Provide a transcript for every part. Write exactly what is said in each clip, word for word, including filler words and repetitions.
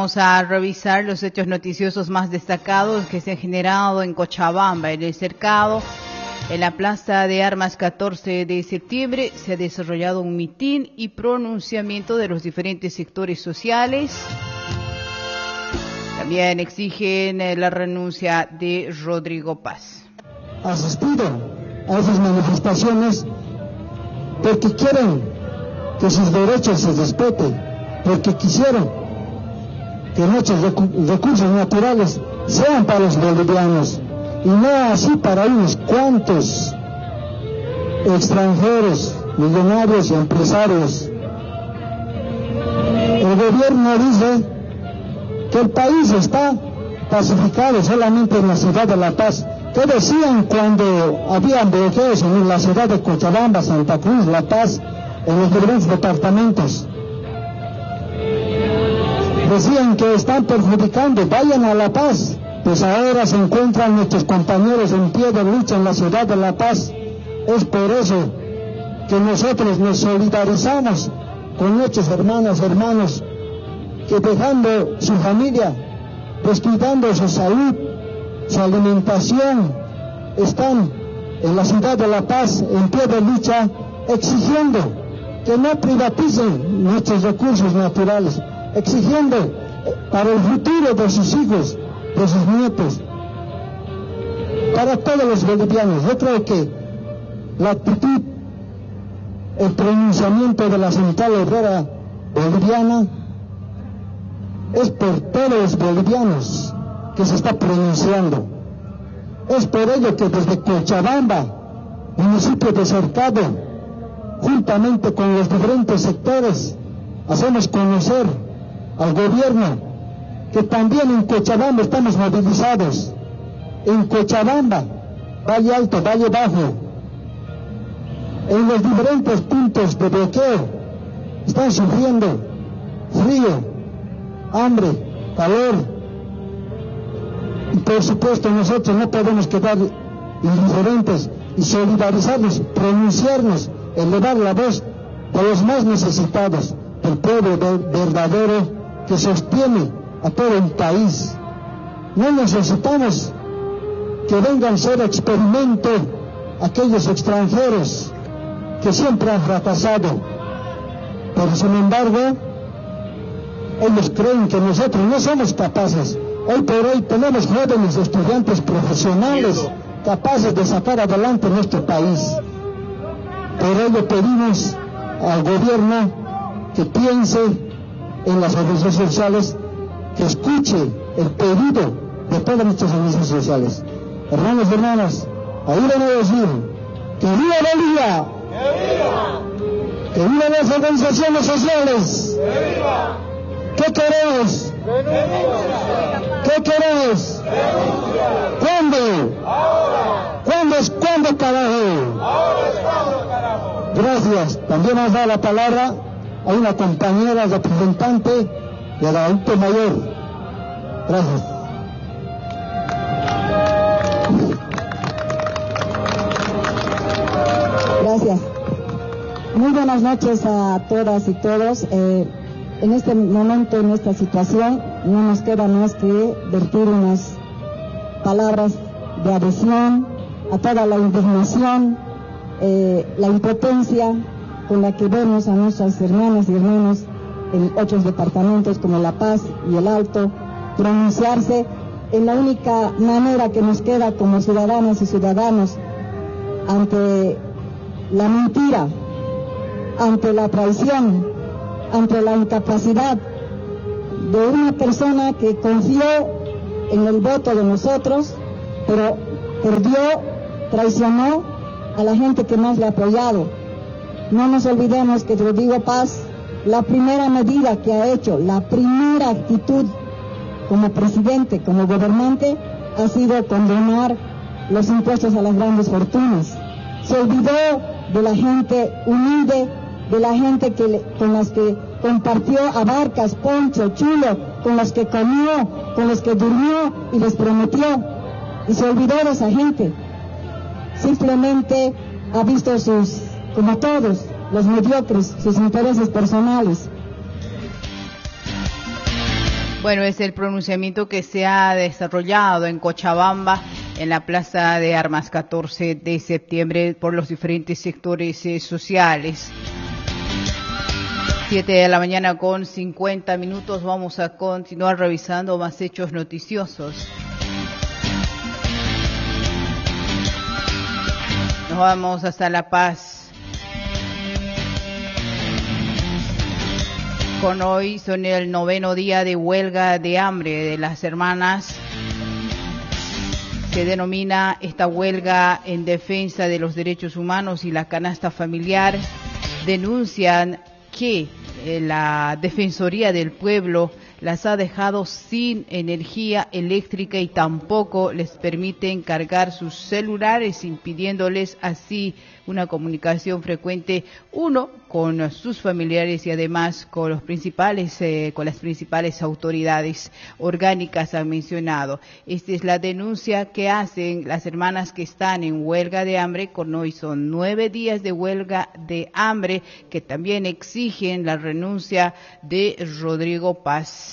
Vamos a revisar los hechos noticiosos más destacados que se han generado en Cochabamba. En el cercado, en la Plaza de Armas catorce de septiembre, se ha desarrollado un mitin y pronunciamiento de los diferentes sectores sociales. También exigen la renuncia de Rodrigo Paz. Asistido a esas manifestaciones porque quieren que sus derechos se respeten, porque quisieron que nuestros recursos naturales sean para los bolivianos y no así para unos cuantos extranjeros, millonarios y empresarios. El gobierno dice que el país está pacificado solamente en la ciudad de La Paz. ¿Qué decían cuando habían bloqueos en la ciudad de Cochabamba, Santa Cruz, La Paz, en los diferentes departamentos? Decían que están perjudicando, vayan a La Paz. Pues ahora se encuentran nuestros compañeros en pie de lucha en la ciudad de La Paz. Es por eso que nosotros nos solidarizamos con nuestros hermanos, hermanos, que dejando su familia, descuidando su salud, su alimentación, están en la ciudad de La Paz en pie de lucha, exigiendo que no privaticen nuestros recursos naturales, exigiendo para el futuro de sus hijos, de sus nietos, para todos los bolivianos. Yo creo que la actitud, el pronunciamiento de la Central Obrera Boliviana es por todos los bolivianos que se está pronunciando. Es por ello que desde Cochabamba, municipio de Cercado, juntamente con los diferentes sectores, hacemos conocer al gobierno que también en Cochabamba estamos movilizados. En Cochabamba, Valle Alto, Valle Bajo, en los diferentes puntos de bloqueo, están sufriendo frío, hambre, calor. Y por supuesto nosotros no podemos quedar indiferentes y solidarizarnos, pronunciarnos, elevar la voz de los más necesitados, del pueblo verdadero que sostiene a todo el país. No necesitamos que vengan a ser experimento aquellos extranjeros que siempre han fracasado, pero sin embargo ellos creen que nosotros no somos capaces. Hoy por hoy tenemos jóvenes estudiantes profesionales capaces de sacar adelante nuestro país. Por ello pedimos al gobierno que piense en las organizaciones sociales, que escuche el pedido de todas nuestras organizaciones sociales. Hermanos y hermanas, ayúdenme a decir que viva Bolivia, que viva las organizaciones sociales. ¿Qué queremos? ¿Qué queremos? ¿Cuándo? ¿Cuándo es cuándo, carajo? Gracias. También nos da la palabra a una compañera representante del adulto mayor. Gracias. Gracias. Muy buenas noches a todas y todos. Eh, en este momento, en esta situación, no nos queda más que vertir unas palabras de adhesión a toda la indignación, eh, la impotencia con la que vemos a nuestras hermanas y hermanos en otros departamentos como La Paz y el Alto pronunciarse en la única manera que nos queda como ciudadanas y ciudadanos ante la mentira, ante la traición, ante la incapacidad de una persona que confió en el voto de nosotros, pero perdió, traicionó a la gente que más le ha apoyado. No nos olvidemos que Rodrigo Paz, la primera medida que ha hecho, la primera actitud como presidente, como gobernante, ha sido condenar los impuestos a las grandes fortunas. Se olvidó de la gente humilde, de la gente que le, con las que compartió abarcas, poncho, chulo, con los que comió, con los que durmió y les prometió. Y se olvidó de esa gente. Simplemente ha visto sus, como todos, los mediocres, sus intereses personales. Bueno, es el pronunciamiento que se ha desarrollado en Cochabamba, en la Plaza de Armas catorce de septiembre, por los diferentes sectores eh, sociales. siete de la mañana con cincuenta minutos. Vamos a continuar revisando más hechos noticiosos. Nos vamos hasta La Paz. Con hoy son el noveno día de huelga de hambre de las hermanas. Se denomina esta huelga en defensa de los derechos humanos y la canasta familiar. Denuncian que la Defensoría del Pueblo las ha dejado sin energía eléctrica y tampoco les permiten cargar sus celulares, impidiéndoles así una comunicación frecuente, uno con sus familiares y además con los principales, eh, con las principales autoridades orgánicas, han mencionado. Esta es la denuncia que hacen las hermanas que están en huelga de hambre. Con hoy son nueve días de huelga de hambre, que también exigen la renuncia de Rodrigo Paz.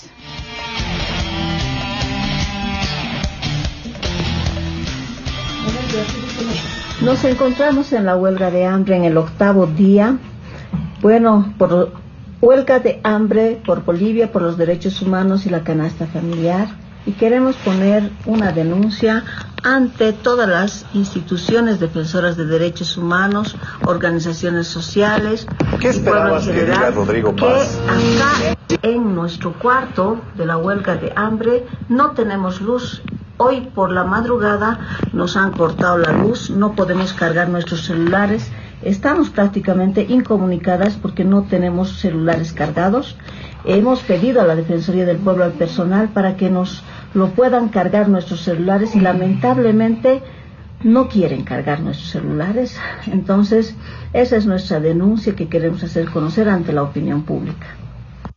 Nos encontramos en la huelga de hambre en el octavo día. Bueno, por huelga de hambre por Bolivia, por los derechos humanos y la canasta familiar. Y queremos poner una denuncia ante todas las instituciones defensoras de derechos humanos, organizaciones sociales. ¿Qué esperabas que diga Rodrigo Paz? Que acá en nuestro cuarto de la huelga de hambre no tenemos luz. Hoy por la madrugada nos han cortado la luz, no podemos cargar nuestros celulares, estamos prácticamente incomunicadas porque no tenemos celulares cargados. Hemos pedido a la Defensoría del Pueblo, al personal, para que nos lo puedan cargar nuestros celulares y lamentablemente no quieren cargar nuestros celulares. Entonces, esa es nuestra denuncia que queremos hacer conocer ante la opinión pública.